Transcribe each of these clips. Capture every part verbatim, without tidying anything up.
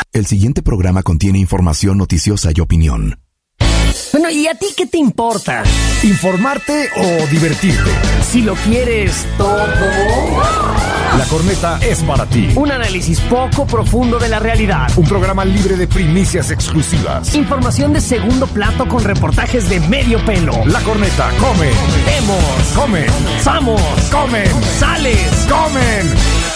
El siguiente programa contiene información noticiosa y opinión. Bueno, ¿y a ti qué te importa? ¿Informarte o divertirte? Si lo quieres todo. La Corneta es para ti. Un análisis poco profundo de la realidad. Un programa libre de primicias exclusivas. Información de segundo plato con reportajes de medio pelo. La Corneta come. Vemos. Comen. Vamos. Comen. Sales. Comen.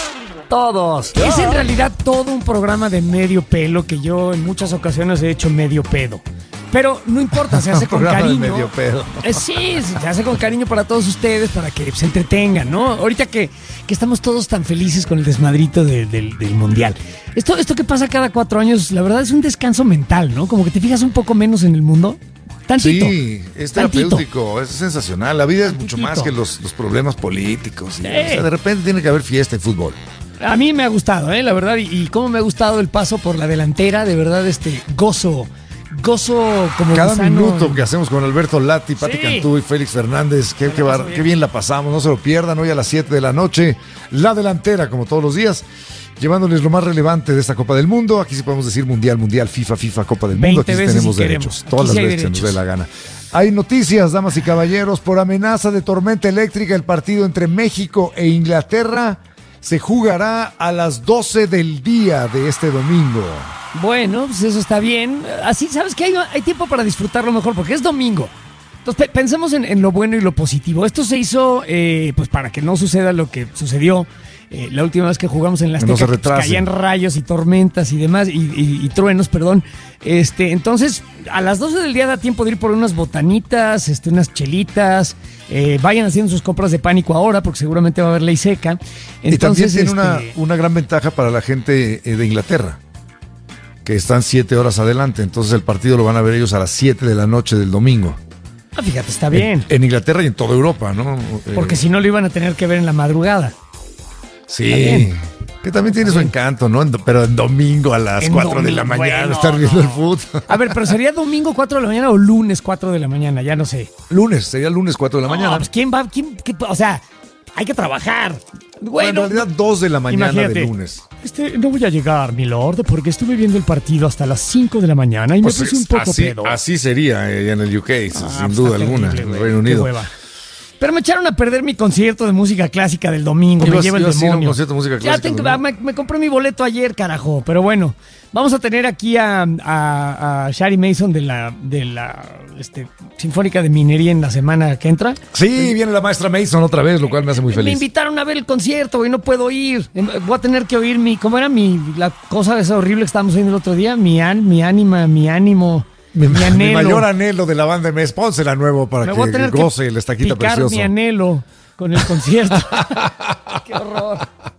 Todos. Yeah. Es en realidad todo un programa de medio pelo que yo en muchas ocasiones he hecho medio pedo. Pero no importa, se hace con cariño. De medio pedo. Eh, sí, se hace con cariño para todos ustedes, para que se entretengan, ¿no? Ahorita que, que estamos todos tan felices con el desmadrito de, de, del Mundial. Esto, esto que pasa cada cuatro años, la verdad es un descanso mental, ¿no? Como que te fijas un poco menos en el mundo. Tantito. Sí, es terapéutico, es sensacional. La vida es Tantitito. mucho más que los, los problemas políticos. Y, eh. o sea, de repente tiene que haber fiesta y fútbol. A mí me ha gustado, ¿eh? La verdad, y, y cómo me ha gustado el paso por la delantera, de verdad, este, gozo. Gozo como cada gusano. Minuto que hacemos con Alberto Lati, Pati sí. Cantú y Félix Fernández, qué, qué, bar, bien. qué bien la pasamos, no se lo pierdan. Hoy a las siete de la noche, la delantera, como todos los días, llevándoles lo más relevante de esta Copa del Mundo. Aquí sí podemos decir Mundial, Mundial, FIFA, FIFA, Copa del Mundo. Aquí sí tenemos si derechos, queremos. todas Aquí las sí veces derechos. se nos dé la gana. Hay noticias, damas y caballeros. Por amenaza de tormenta eléctrica, el partido entre México e Inglaterra se jugará a las doce del día de este domingo. Bueno, pues eso está bien. Así, ¿sabes qué? Hay, hay tiempo para disfrutarlo mejor, porque es domingo. Entonces, pe- pensemos en, en lo bueno y lo positivo. Esto se hizo eh, pues para que no suceda lo que sucedió eh, la última vez que jugamos en la Azteca, no se pues, caían rayos y tormentas y demás, y, y, y truenos, perdón. Este, entonces, a las doce del día da tiempo de ir por unas botanitas, este, unas chelitas. Eh, vayan haciendo sus compras de pánico ahora, porque seguramente va a haber ley seca. Entonces, y también tiene este... una, una gran ventaja para la gente eh, de Inglaterra, que están siete horas adelante. Entonces el partido lo van a ver ellos a las siete de la noche del domingo. Ah, fíjate, está bien. En, en Inglaterra y en toda Europa, ¿no? Porque eh, si no lo iban a tener que ver en la madrugada. Sí, que también tiene su encanto, ¿no? Pero en domingo a las cuatro de la mañana bueno, estar viendo no. el fútbol. A ver, pero ¿sería domingo cuatro de la mañana o lunes cuatro de la mañana? Ya no sé. Lunes, sería lunes cuatro de la mañana. No, pues ¿quién va? ¿Quién, qué, o sea, hay que trabajar. Bueno, bueno, en realidad dos de la mañana de lunes. Este, no voy a llegar, mi lord, porque estuve viendo el partido hasta las cinco de la mañana y pues me puse un poco así, pedo. Así sería eh, en el U K, ah, sin pues duda alguna, en el Reino Unido. Pero me echaron a perder mi concierto de música clásica del domingo. Me lleva el demonio. Un concierto de música clásica ya tengo, me, me compré mi boleto ayer, carajo. Pero bueno, vamos a tener aquí a, a, a Shari Mason de la, de la este, Sinfónica de Minería en la semana que entra. Sí, viene la maestra Mason otra vez, lo cual me hace muy feliz. Me invitaron a ver el concierto y no puedo ir. Voy a tener que oír mi... ¿Cómo era mi la cosa esa horrible que estábamos oyendo el otro día? Mi, an, mi ánima, mi ánimo... Mi, mi, mi mayor anhelo de la banda M S, pónsela nuevo para me que goce el estaquita picar precioso. Mi anhelo con el concierto. Qué horror.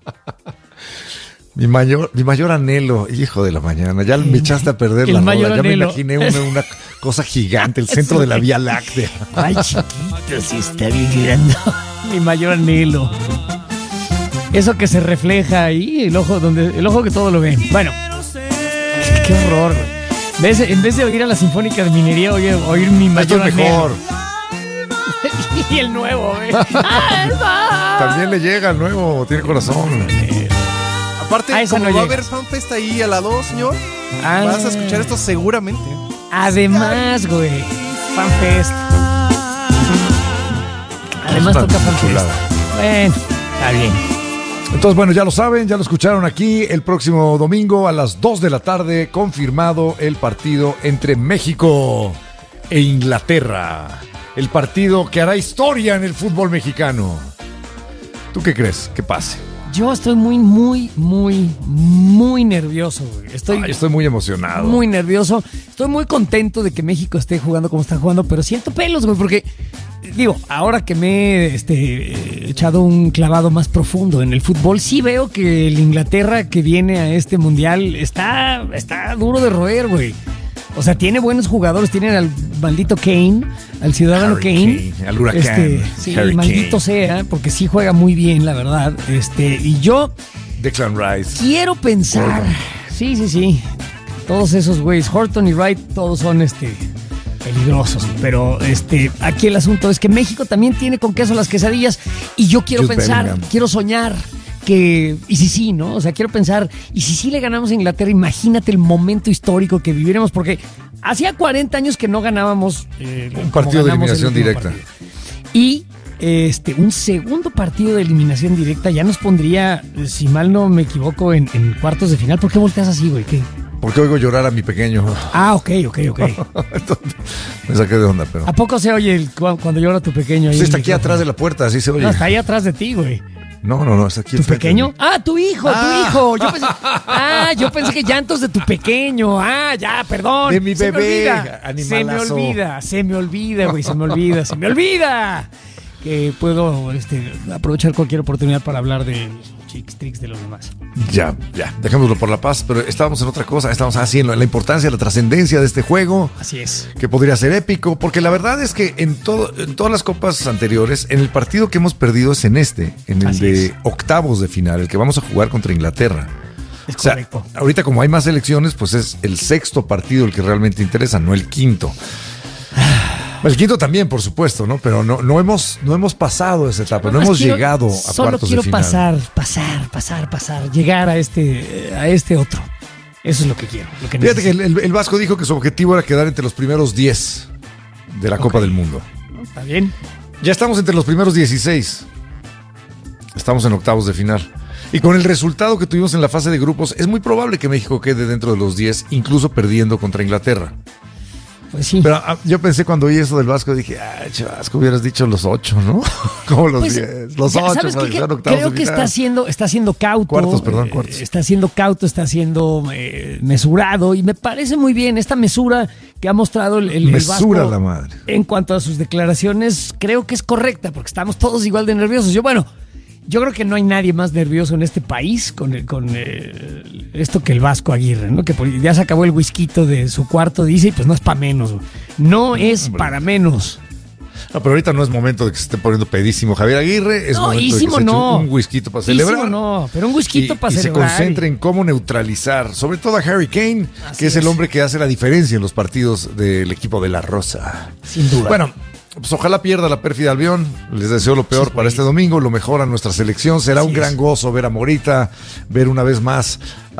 Mi mayor, mi mayor anhelo, hijo de la mañana, ya me echaste a perder la rola, ya anhelo. me imaginé una, una cosa gigante, el centro de la Vía Láctea. Ay, chiquito, si está viviendo. Mi mayor anhelo. Eso que se refleja ahí, el ojo donde, el ojo que todo lo ve. Bueno, qué horror. ¿Ves? En vez de oír a la Sinfónica de Minería, oír, oír mi mayor anhelo. mejor. Y el nuevo, ¿eh? También le llega el nuevo, tiene corazón. Aparte, a como no va a llega. haber fanfest ahí al lado, señor, ah. vas a escuchar esto seguramente. Además, güey, fanfest. Además toca fanfest. Bueno, está bien. Entonces, bueno, ya lo saben, ya lo escucharon aquí. El próximo domingo a las dos de la tarde, confirmado el partido entre México e Inglaterra. El partido que hará historia en el fútbol mexicano. ¿Tú qué crees que pase? Yo estoy muy, muy, muy, muy nervioso, güey. Estoy, Ay, estoy muy emocionado. Muy nervioso. Estoy muy contento de que México esté jugando como está jugando, pero siento pelos, güey, porque... Digo, ahora que me he este, echado un clavado más profundo en el fútbol, sí veo que el Inglaterra que viene a este mundial está, está duro de roer, güey. O sea, tiene buenos jugadores, tienen al maldito Kane, al ciudadano Harry Kane. Kane, al huracán. Este, sí, Harry maldito Kane. sea, porque sí juega muy bien, la verdad. Este, y yo Declan Rice. quiero pensar, Horton. sí, sí, sí, todos esos güeyes, Horton y Wright, todos son este... peligrosos, pero este aquí el asunto es que México también tiene con queso las quesadillas y yo quiero Jude pensar, Bellingham. quiero soñar que, y si sí, ¿no? O sea, quiero pensar, y si sí le ganamos a Inglaterra, imagínate el momento histórico que viviremos, porque hacía cuarenta años que no ganábamos eh, un partido de eliminación directa. Partido. Y este un segundo partido de eliminación directa ya nos pondría, si mal no me equivoco, en, en cuartos de final. ¿Por qué volteas así, güey? ¿Qué? Porque oigo llorar a mi pequeño. Ah, ok, ok, ok. Entonces, me saqué de onda, pero... ¿A poco se oye el, cuando llora tu pequeño? Ahí sí, está aquí atrás de la puerta, así se oye. No, está ahí atrás de ti, güey. No, no, no, está aquí. ¿Tu pequeño? Ah, tu hijo, ah. tu hijo. Yo pensé, ah, yo pensé que llantos de tu pequeño. Ah, ya, perdón. De mi se bebé, me se me olvida, se me olvida, güey, se me olvida, se me olvida. Que puedo este, aprovechar cualquier oportunidad para hablar de chicks, tricks de los demás. Ya, ya, dejémoslo por la paz, pero estábamos en otra cosa, estábamos haciendo la importancia, la trascendencia de este juego. Así es. Que podría ser épico, porque la verdad es que en, todo, en todas las copas anteriores, en el partido que hemos perdido es en este, en el Así de es. octavos de final, el que vamos a jugar contra Inglaterra. Es o sea, correcto. ahorita como hay más elecciones, pues es el sexto partido el que realmente interesa, no el quinto. El quinto también, por supuesto, ¿no? Pero no, no, hemos, no hemos pasado esa etapa, no, no hemos quiero, llegado a cuartos de final. Solo quiero pasar, pasar, pasar, pasar, llegar a este, a este otro. Eso es lo que quiero. Lo que Fíjate que el, el, el Vasco dijo que su objetivo era quedar entre los primeros diez de la okay. Copa del Mundo. Está bien. Ya estamos entre los primeros dieciséis. Estamos en octavos de final. Y con el resultado que tuvimos en la fase de grupos, es muy probable que México quede dentro de los diez, incluso perdiendo contra Inglaterra. Pues sí. Pero ah, yo pensé cuando oí eso del Vasco, dije, ay, Vasco, hubieras dicho los ocho, ¿no? Como los diez. Pues, los ocho. ¿Sabes qué? Creo que está siendo, está siendo cauto. Cuartos, perdón, cuartos. Eh, está siendo cauto, está siendo eh, mesurado. Y me parece muy bien esta mesura que ha mostrado el, el, mesura el Vasco. La madre. En cuanto a sus declaraciones, creo que es correcta, porque estamos todos igual de nerviosos. Yo, bueno... Yo creo que no hay nadie más nervioso en este país con, el, con el, esto que el Vasco Aguirre, ¿no? Que ya se acabó el whisky de su cuarto, dice, y pues no es para menos. No es Hombre. para menos. No, pero ahorita no es momento de que se esté poniendo pedísimo Javier Aguirre. Es no, momento de que se no. eche un whisky para celebrar. no, pero un whisky para y celebrar. Y se concentre en cómo neutralizar, sobre todo a Harry Kane, Así que es, es el hombre que hace la diferencia en los partidos del equipo de La Rosa. Sin duda. Bueno, pues ojalá pierda la pérfida Albión. Les deseo lo peor sí, para este domingo, lo mejor a nuestra selección. Será Así un es. gran gozo ver a Morita, ver una vez más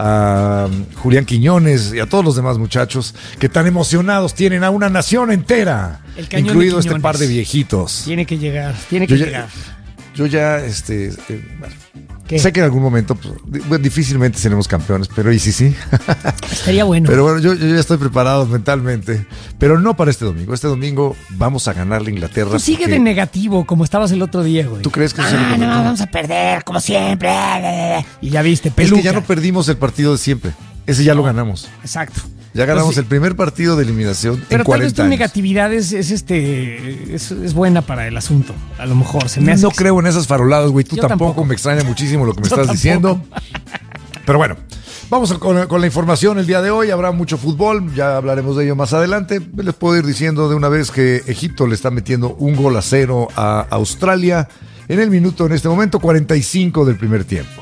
a Julián Quiñones y a todos los demás muchachos que tan emocionados tienen a una nación entera, incluido este par de viejitos. Tiene que llegar, tiene que yo llegar. Ya, yo ya, este... Eh, bueno, ¿Qué? sé que en algún momento pues, bueno, difícilmente seremos campeones, pero y sí, sí. Estaría bueno. Pero bueno, yo, yo ya estoy preparado mentalmente, pero no para este domingo. Este domingo vamos a ganarle a Inglaterra. Tú sigue porque... de negativo, como estabas el otro día, güey. ¿Tú crees que ah, eso es lo no, vamos a perder, como siempre. Y ya viste, peluca. Es que ya no perdimos el partido de siempre. Ese ya no. lo ganamos. Exacto. Ya ganamos pues sí. el primer partido de eliminación pero en cuarenta tal vez tu años. negatividad es, es este es, es buena para el asunto. A lo mejor se me hace No creo en esas faroladas, güey. Tú Yo tampoco. tampoco. Me extraña muchísimo lo que me Yo estás tampoco. diciendo. Pero bueno, vamos con, con la información el día de hoy. Habrá mucho fútbol. Ya hablaremos de ello más adelante. Les puedo ir diciendo de una vez que Egipto le está metiendo un gol a cero a Australia en el minuto, en este momento, cuarenta y cinco del primer tiempo.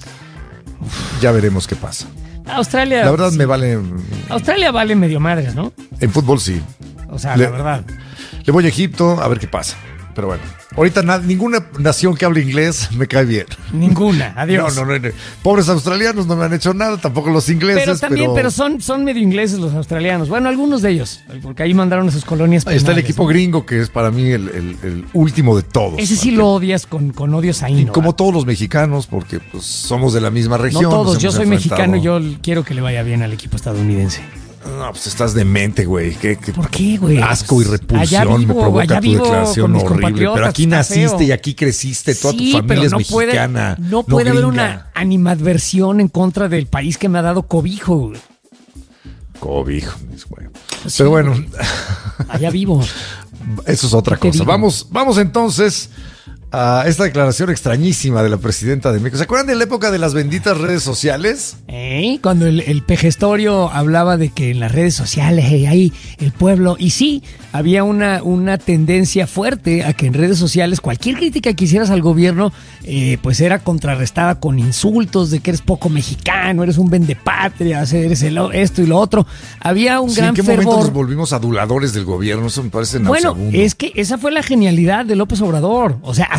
Ya veremos qué pasa. Australia. La verdad sí. me vale. Australia vale medio madres, ¿no? En fútbol sí. O sea, le, la verdad. Le voy a Egipto a ver qué pasa. Pero bueno, ahorita na, ninguna nación que hable inglés me cae bien. Ninguna, adiós. No, no, no, no. Pobres australianos no me han hecho nada, tampoco los ingleses. Pero también, pero, pero son, son medio ingleses los australianos. Bueno, algunos de ellos, porque ahí mandaron a sus colonias penales. Ahí está el equipo ¿no? gringo, que es para mí el, el, el último de todos. Ese sí lo odias con, con odio saíno. Y como todos los mexicanos, porque pues, somos de la misma región. No todos, yo soy enfrentado. mexicano y yo quiero que le vaya bien al equipo estadounidense. No, pues estás demente, güey. ¿Qué, qué ¿Por qué, güey? Asco y repulsión vivo, me provoca tu declaración horrible. Pero aquí naciste feo. y aquí creciste, toda sí, tu familia no es mexicana. Puede, no puede no haber una animadversión en contra del país que me ha dado cobijo, güey. Cobijo, güey. Sí, pero bueno. Allá vivo. Eso es otra cosa. Vamos, vamos entonces a esta declaración extrañísima de la presidenta de México. ¿Se acuerdan de la época de las benditas redes sociales? ¿Eh? Cuando el, el pejestorio hablaba de que en las redes sociales hey, ahí el pueblo, y sí, había una, una tendencia fuerte a que en redes sociales cualquier crítica que hicieras al gobierno eh, pues era contrarrestada con insultos de que eres poco mexicano, eres un vendepatria, eres el, esto y lo otro. Había un sí, gran ¿en qué fervor. momento nos volvimos aduladores del gobierno? Eso me parece Bueno, nauseabundo. es que esa fue la genialidad de López Obrador. O sea,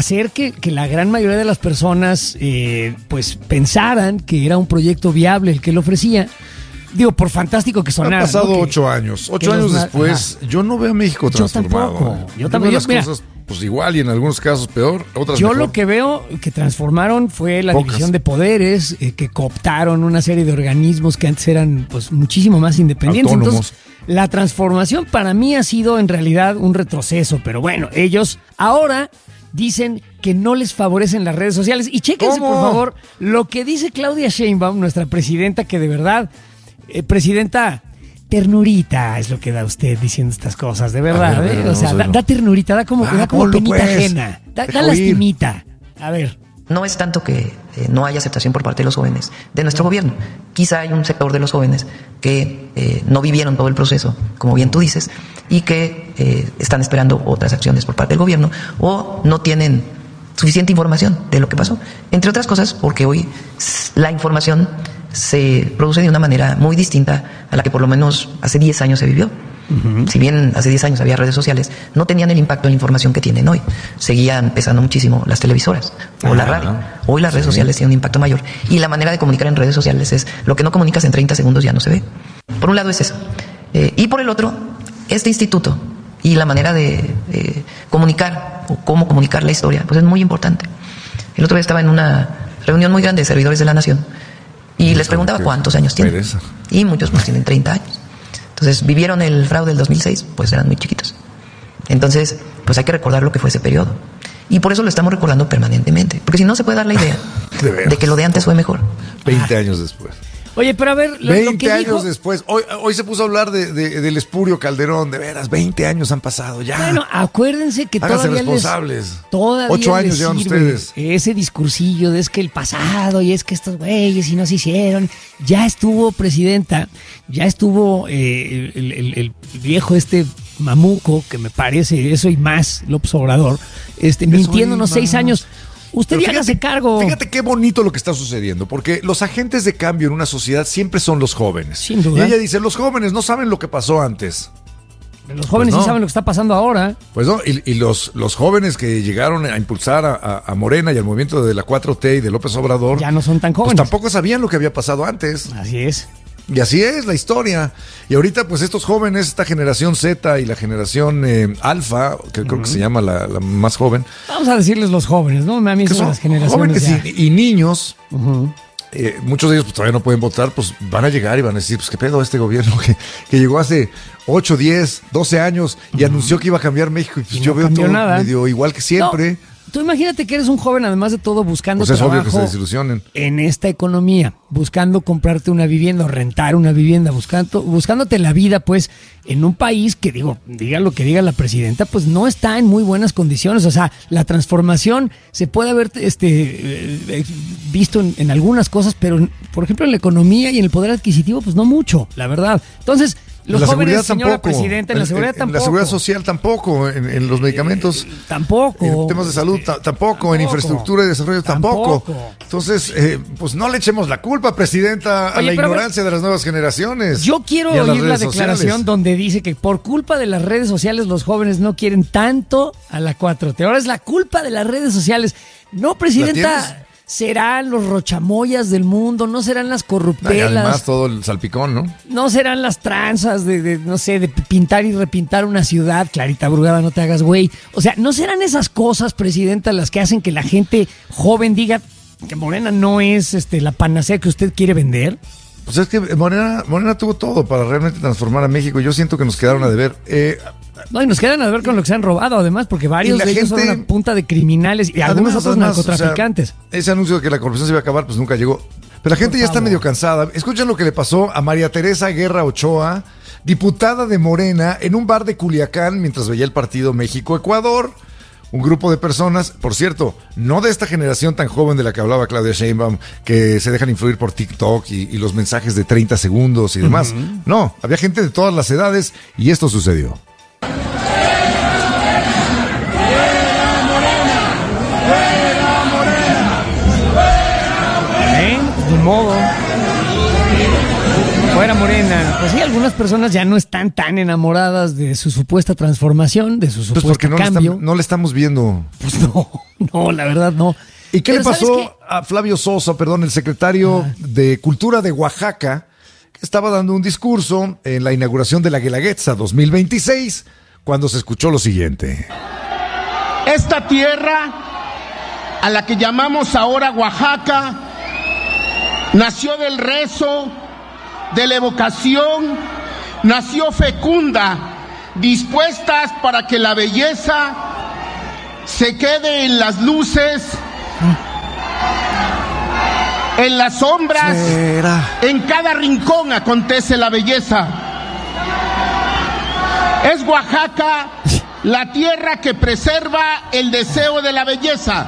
hacer que, que la gran mayoría de las personas eh, pues pensaran que era un proyecto viable el que él ofrecía. Digo, por fantástico que sonara. Han pasado ¿no? que, ocho años. Ocho que años los, después, ajá. yo no veo a México Yo transformado. tampoco. ¿eh? Yo también. Veo las Mira, cosas pues igual y en algunos casos peor, otras Yo mejor. lo que veo que transformaron fue la Pocas. división de poderes, eh, que cooptaron una serie de organismos que antes eran pues muchísimo más independientes. Autónomos. Entonces, la transformación para mí ha sido en realidad un retroceso, pero bueno, ellos ahora dicen que no les favorecen las redes sociales. Y chéquense, ¿Cómo? por favor, lo que dice Claudia Sheinbaum, nuestra presidenta, que de verdad, eh, presidenta, ternurita es lo que da usted diciendo estas cosas, de verdad. A ver, a ver, ¿eh? O sea, vamos a da, verlo. da ternurita, da como, Ah, da como ponlo, penita pues. ajena, da, Deja da oír. lastimita. A ver. No es tanto que eh, no haya aceptación por parte de los jóvenes de nuestro gobierno. Quizá hay un sector de los jóvenes que eh, no vivieron todo el proceso, como bien tú dices, y que eh, están esperando otras acciones por parte del gobierno o no tienen suficiente información de lo que pasó. Entre otras cosas, porque hoy s- la información se produce de una manera muy distinta a la que por lo menos hace diez años se vivió. Uh-huh. Si bien hace diez años había redes sociales, no tenían el impacto en la información que tienen hoy. Seguían pesando muchísimo las televisoras o ah, la radio. Hoy las redes sí. sociales tienen un impacto mayor. Y la manera de comunicar en redes sociales es lo que no comunicas en treinta segundos ya no se ve. Por un lado es eso. Eh, y por el otro, este instituto y la manera de eh, comunicar o cómo comunicar la historia, pues es muy importante. El otro día estaba en una reunión muy grande de servidores de la Nación y les preguntaba cuántos años tienen. Pereza. Y muchos pues tienen treinta años. Entonces, vivieron el fraude del dos mil seis, pues eran muy chiquitos. Entonces, pues hay que recordar lo que fue ese periodo. Y por eso lo estamos recordando permanentemente. Porque si no, se puede dar la idea de, de que lo de antes fue mejor. veinte años después. Oye, pero a ver, lo, veinte lo que años dijo... después. Hoy, hoy se puso a hablar de, de, del espurio Calderón. De veras, veinte años han pasado ya. Bueno, acuérdense que Háganse todavía responsables. les... Todavía Ocho años les llevan sirve ustedes. Ese discursillo de es que el pasado y es que estos güeyes y no se hicieron. Ya estuvo presidenta, ya estuvo eh, el, el, el viejo este mamuco, que me parece eso y más, López Obrador, este, mintiéndonos seis años. Usted ya hágase cargo. Fíjate qué bonito lo que está sucediendo, porque los agentes de cambio en una sociedad siempre son los jóvenes. Sin duda. Y ella dice, los jóvenes no saben lo que pasó antes. Los jóvenes pues no. sí saben lo que está pasando ahora. Pues no, y, y los, los jóvenes que llegaron a impulsar a, a, a Morena y al movimiento de la cuatro T y de López Obrador, ya no son tan jóvenes. Pues tampoco sabían lo que había pasado antes. Así es. Y así es la historia. Y ahorita, pues estos jóvenes, esta generación Z y la generación eh, Alfa, que uh-huh. creo que se llama la, la más joven. Vamos a decirles los jóvenes, ¿no? A mí son las generaciones jóvenes y, y niños. Uh-huh. Eh, muchos de ellos pues, todavía no pueden votar, pues van a llegar y van a decir, pues qué pedo este gobierno que, que llegó hace ocho, diez, doce años y uh-huh. anunció que iba a cambiar México. Y pues y yo no veo todo nada. medio igual que siempre. No. Tú imagínate que eres un joven, además de todo, buscando pues es trabajo obvio que se desilusionen. En esta economía, buscando comprarte una vivienda o rentar una vivienda, buscando, buscándote la vida, pues, en un país que, digo, diga lo que diga la presidenta, pues no está en muy buenas condiciones. O sea, la transformación se puede haber este, eh, visto en, en algunas cosas, pero, por ejemplo, en la economía y en el poder adquisitivo, pues no mucho, la verdad. Entonces... Los la jóvenes, señora tampoco. presidenta, en la seguridad en, en, tampoco. En la seguridad social tampoco, en, en los medicamentos. Eh, tampoco. En temas de salud ta, tampoco, tampoco, en infraestructura y desarrollo tampoco. tampoco. Entonces, eh, pues no le echemos la culpa, presidenta, a Oye, la ignorancia ver, de las nuevas generaciones. Yo quiero oír la declaración sociales. donde dice que por culpa de las redes sociales los jóvenes no quieren tanto a la cuatro T. Ahora es la culpa de las redes sociales. No, presidenta. Serán los rochamoyas del mundo, no serán las corruptelas. Y además todo el salpicón, ¿no? No serán las tranzas de, de, no sé, de pintar y repintar una ciudad. Clarita Brugada, no te hagas güey. O sea, no serán esas cosas, presidenta, las que hacen que la gente joven diga que Morena no es este, la panacea que usted quiere vender. Pues es que Morena, Morena tuvo todo para realmente transformar a México. Yo siento que nos quedaron a deber. Eh, No, y nos quedan a ver con lo que se han robado, además, porque varios de ellos gente, son una punta de criminales y además, algunos otros además, narcotraficantes. O sea, ese anuncio de que la corrupción se iba a acabar, pues nunca llegó. Pero la gente Por ya favor. está medio cansada. Escuchen lo que le pasó a María Teresa Guerra Ochoa, diputada de Morena, en un bar de Culiacán mientras veía el partido México-Ecuador. Un grupo de personas, por cierto, no de esta generación tan joven de la que hablaba Claudia Sheinbaum, que se dejan influir por TikTok y, y los mensajes de treinta segundos y demás. Uh-huh. No, había gente de todas las edades y esto sucedió. De modo. Fuera Morena. Pues sí, algunas personas ya no están tan enamoradas de su supuesta transformación, de su Pues supuesto porque no le, cambio. estamos, no le estamos viendo. Pues no, no, la verdad no. ¿Y qué Pero le pasó ¿sabes qué? a Flavio Sosa, perdón, el secretario ah. de Cultura de Oaxaca, que estaba dando un discurso en la inauguración de la Guelaguetza dos mil veintiséis, cuando se escuchó lo siguiente? Esta tierra, a la que llamamos ahora Oaxaca, nació del rezo, de la evocación, nació fecunda, dispuestas para que la belleza se quede en las luces, en las sombras, Será. en cada rincón acontece la belleza. Es Oaxaca la tierra que preserva el deseo de la belleza.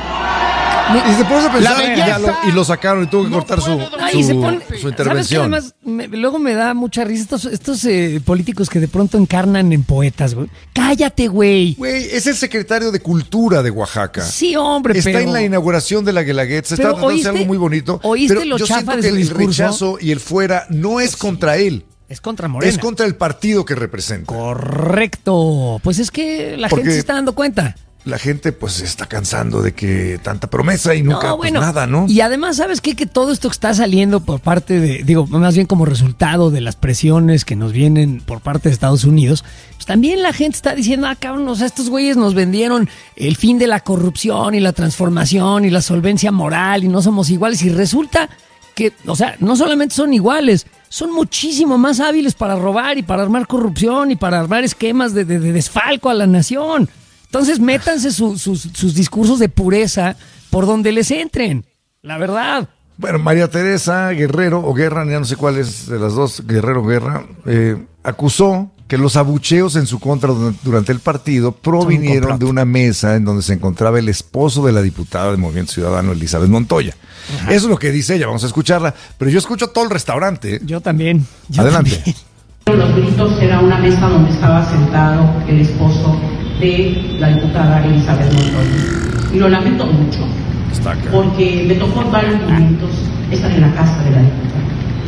Y se puso a pensar, La belleza ya lo, y lo sacaron y tuvo que no cortar su, puede su, Ay, se pone- su intervención. ¿Sabes qué? Además, me- luego me da mucha risa estos, estos eh, políticos que de pronto encarnan en poetas, güey. Cállate, güey. Güey, es el secretario de Cultura de Oaxaca. Sí, hombre, Está pero... en la inauguración de la Guelaguetza, está Pero tratando de hacer oíste- algo muy bonito. ¿oíste pero lo yo chafa siento de que su el discurso? rechazo y el fuera no es contra él, Es contra Morena. es contra el partido que representa. Correcto. Pues es que la Porque- gente se está dando cuenta. La gente pues se está cansando de que tanta promesa y nunca No, pues, bueno, nada, ¿no? Y además, ¿sabes qué? Que todo esto que está saliendo por parte de, digo, más bien como resultado de las presiones que nos vienen por parte de Estados Unidos, pues también la gente está diciendo, ah, cabrón, o sea, estos güeyes nos vendieron el fin de la corrupción y la transformación y la solvencia moral y no somos iguales. Y resulta que, o sea, no solamente son iguales, son muchísimo más hábiles para robar y para armar corrupción y para armar esquemas de, de- de desfalco a la nación. Entonces, métanse su- sus, sus discursos de pureza por donde les entren. La verdad. Bueno, María Teresa Guerrero o Guerra, ya no sé cuál es de las dos, Guerrero o Guerra, eh, acusó que los abucheos en su contra durante, durante el partido provinieron complot. de una mesa en donde se encontraba el esposo de la diputada del Movimiento Ciudadano, Elizabeth Montoya. Eso es lo que dice ella, vamos a escucharla. Pero yo escucho todo el restaurante. ¿eh? Yo también. Yo Adelante. también. Los gritos era una mesa donde estaba sentado el esposo de la diputada Elizabeth Montoya. Y lo lamento mucho, Destaca. porque me tocó en varios momentos estar en la casa de la diputada.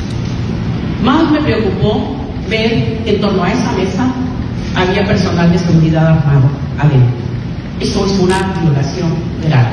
Más me preocupó ver que en torno a esa mesa había personal de seguridad armado adentro. Eso es una violación grave.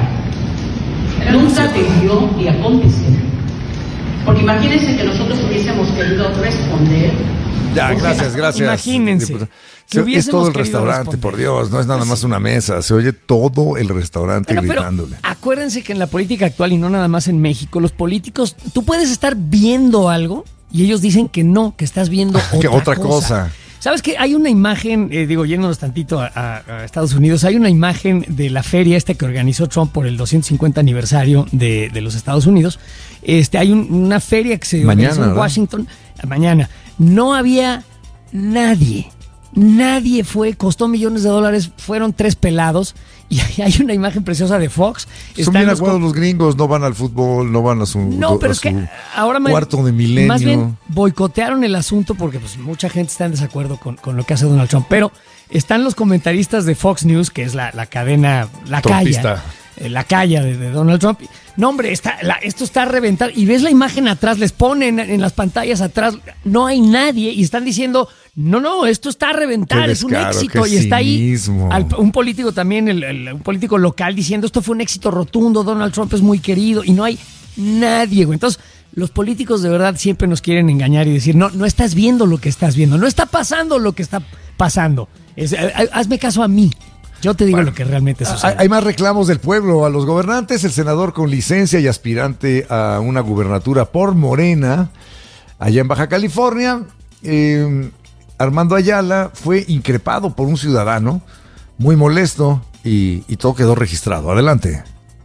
Nunca debió de acontecer. Porque imagínense que nosotros hubiésemos querido responder. Ya, Porque- gracias, gracias. Imagínense Diputada. que Se- es hubiésemos todo el querido restaurante, responder. por Dios, no es nada más una mesa, se oye todo el restaurante Bueno, pero gritándole. acuérdense que en la política actual y no nada más en México, los políticos, tú puedes estar viendo algo y ellos dicen que no, que estás viendo otra, Que otra cosa. ¿Sabes qué? Hay una imagen, eh, digo, yéndonos tantito a, a- a Estados Unidos, hay una imagen de la feria esta que organizó Trump por el doscientos cincuenta aniversario de, de los Estados Unidos. Este, hay un- una feria que se Mañana, organizó en ¿verdad? Washington mañana. No había nadie. Nadie fue, costó millones de dólares, fueron tres pelados y hay una imagen preciosa de Fox. Son Están bien los aguados com- los gringos, no van al fútbol, no van a su, No, pero a es que su ahora me- cuarto de milenio. más bien boicotearon el asunto porque pues mucha gente está en desacuerdo con, con lo que hace Donald Trump. Pero están los comentaristas de Fox News, que es la, la cadena, la Trumpista. calla, eh, la calla de, de Donald Trump. No, hombre, está, la- esto está a reventar. Y ves la imagen atrás, les ponen en las pantallas atrás, no hay nadie y están diciendo, no, no, esto está a reventar, Qué es un descaro, éxito. qué Y está ahí cinismo. al- un político también, el- el- un político local diciendo, esto fue un éxito rotundo, Donald Trump es muy querido y no hay nadie, güey. Entonces, los políticos de verdad siempre nos quieren engañar y decir, no, no estás viendo lo que estás viendo, no está pasando lo que está pasando. Es- eh, eh, hazme caso a mí. Yo te digo Bueno, lo que realmente sucede. Hay, hay más reclamos del pueblo a los gobernantes. El senador con licencia y aspirante a una gubernatura por Morena, allá en Baja California, eh, Armando Ayala, fue increpado por un ciudadano muy molesto y, y todo quedó registrado. Adelante.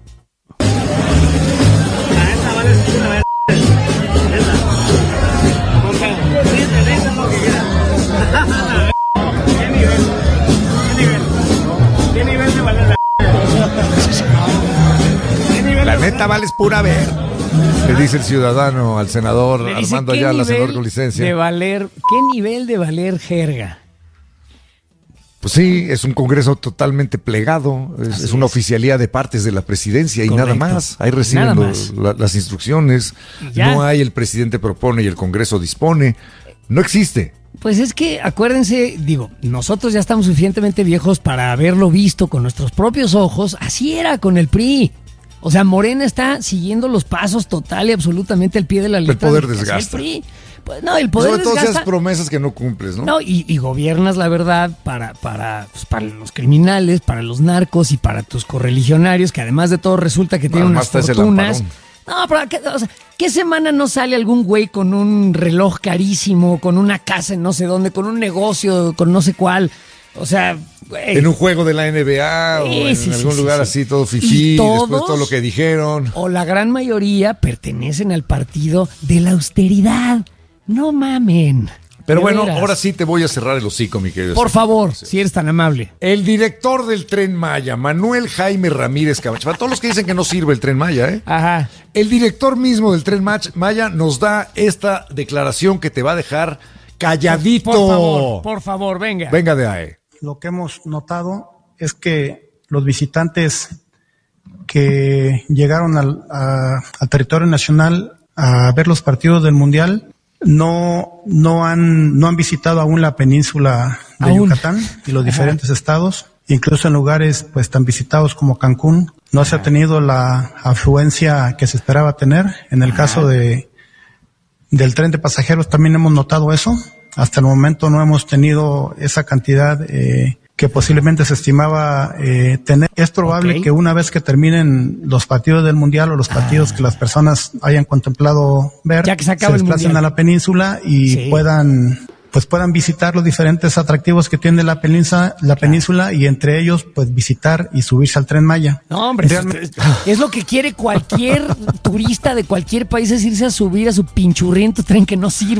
La neta vales pura ver. Le dice el ciudadano al senador Le dice, Armando ¿qué Ayala, nivel senador con licencia. de valer, ¿qué nivel de valer jerga? Pues sí, es un Congreso totalmente plegado, es, es una oficialía de partes de la presidencia y Correcto. nada más. Ahí reciben Nada los, la, las instrucciones, Ya. no hay el presidente propone y el Congreso dispone, no existe. Pues es que, acuérdense, digo, nosotros ya estamos suficientemente viejos para haberlo visto con nuestros propios ojos, así era con el P R I. O sea, Morena está siguiendo los pasos total y absolutamente al pie de la letra. El poder de lo que hacía desgasta. el P R I. Pues no, el poder Sobre todo desgasta. esas promesas que no cumples, ¿no? No, y, y gobiernas la verdad para, para, pues, para los criminales, para los narcos y para tus correligionarios, que además de todo resulta que tienen Además unas está ese fortunas. lamparón. No, pero ¿qué, o sea, ¿qué semana no sale algún güey con un reloj carísimo, con una casa en no sé dónde, con un negocio, con no sé cuál? O sea, güey. En un juego de la N B A Sí, o en sí, algún sí, lugar sí, sí. así todo Y fifí, todos- después todo lo que dijeron. O la gran mayoría pertenecen al partido de la austeridad. No mamen. Pero De bueno, veras. ahora sí te voy a cerrar el hocico, mi querido. Por Sergio. favor, si eres tan amable. El director del Tren Maya, Manuel Jaime Ramírez Camacho, para todos los que dicen que no sirve el Tren Maya, ¿eh? Ajá. El director mismo del Tren Mach- Maya nos da esta declaración que te va a dejar calladito. Por favor, por favor, venga. Venga de ahí. Lo que hemos notado es que los visitantes que llegaron al, a- al territorio nacional a ver los partidos del Mundial no, no, han, no han visitado aún la península de Aún. Yucatán y los diferentes estados, incluso en lugares pues tan visitados como Cancún. No se ha tenido la afluencia que se esperaba tener. En el caso de del tren de pasajeros también hemos notado eso. Hasta el momento no hemos tenido esa cantidad eh, que posiblemente se estimaba eh, tener. Es probable Ok. que una vez que terminen los partidos del Mundial o los partidos que las personas hayan contemplado ver, Ya que se acabe el desplacen Mundial. a la península y Sí. puedan pues puedan visitar los diferentes atractivos que tiene la península, la península y entre ellos pues visitar y subirse al Tren Maya. No, hombre, Realmente- es, es lo que quiere cualquier turista de cualquier país, es irse a subir a su pinchurriento tren que no sirve.